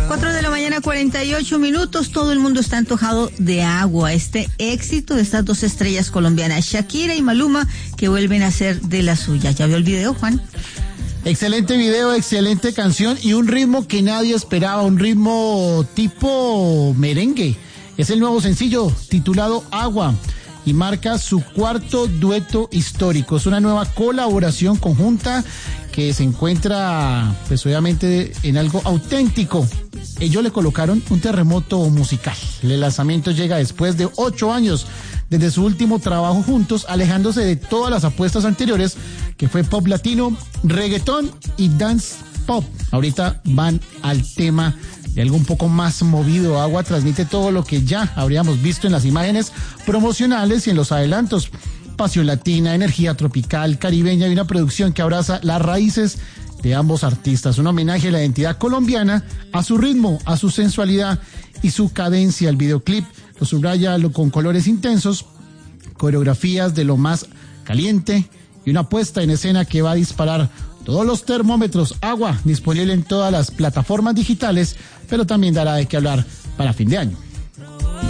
4:48 a.m. Todo el mundo está antojado de agua. Este éxito de estas dos estrellas colombianas, Shakira y Maluma, que vuelven a hacer de la suya. ¿Ya vio el video, Juan? Excelente video, excelente canción y un ritmo que nadie esperaba, un ritmo tipo merengue. Es el nuevo sencillo titulado Agua y marca su cuarto dueto histórico. Es una nueva colaboración conjunta que se encuentra, pues obviamente, en algo auténtico. Ellos le colocaron un terremoto musical. El lanzamiento llega después de 8 años desde su último trabajo juntos, alejándose de todas las apuestas anteriores, que fue pop latino, reggaetón y dance pop. Ahorita van al tema de algo un poco más movido. Agua transmite todo lo que ya habríamos visto en las imágenes promocionales y en los adelantos. Pasión latina, energía tropical, caribeña y una producción que abraza las raíces de ambos artistas. Un homenaje a la identidad colombiana, a su ritmo, a su sensualidad y su cadencia. El videoclip lo subraya con colores intensos, coreografías de lo más caliente y una puesta en escena que va a disparar todos los termómetros. Agua, disponible en todas las plataformas digitales, pero también dará de qué hablar para fin de año.